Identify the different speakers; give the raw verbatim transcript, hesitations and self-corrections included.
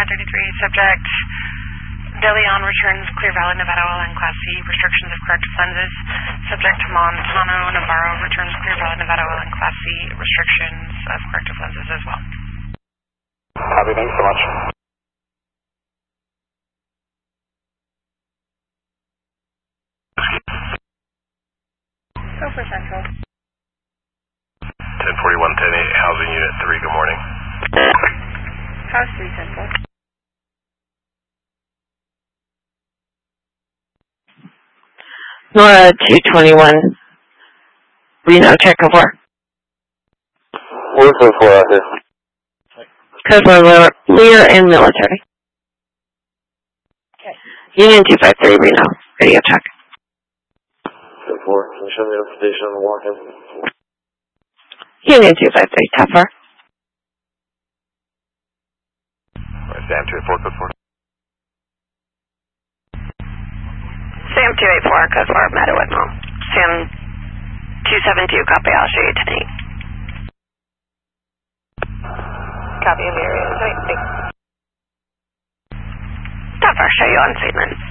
Speaker 1: thirty-three, subject De Leon returns Clear Valley, Nevada oil and Class C, restrictions of corrective lenses. Subject Montano Navarro returns Clear Valley, Nevada oil and Class C, restrictions of corrective lenses as well.
Speaker 2: Copy, thanks so much.
Speaker 1: Go for Central.
Speaker 3: ten forty-one, ten eight, Housing Unit three, good morning.
Speaker 1: House three Central.
Speaker 4: Nora two twenty-one, Reno, check over.
Speaker 2: Where's the four out here?
Speaker 4: Code for Lear and military.
Speaker 1: Okay.
Speaker 4: Union two five three, Reno, radio check.
Speaker 2: Code four, can you show me the station on the walk-in?
Speaker 4: Union two five three, top four.
Speaker 3: Right, Sam two eight four, code four.
Speaker 4: Sam two eight four, code four, Meadow Whitmore. Sam two seven two, copy, I'll show you ten eight. Copy of area, right, thanks. Top four, show you on statement.